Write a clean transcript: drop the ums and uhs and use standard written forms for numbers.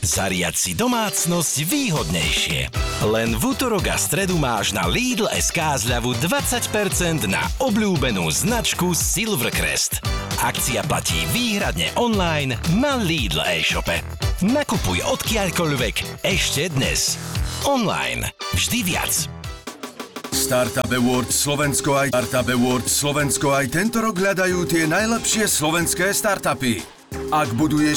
Zariaď si domácnosť výhodnejšie. Len v utorok a stredu máš na Lidl.sk zľavu 20% na obľúbenú značku Silvercrest. Akcia platí výhradne online na Lidl e-shope. Nakupuj odkiaľkoľvek ešte dnes. Online. Vždy viac. Startup Awards Slovensko aj tento rok hľadajú tie najlepšie slovenské startupy. Ak buduješ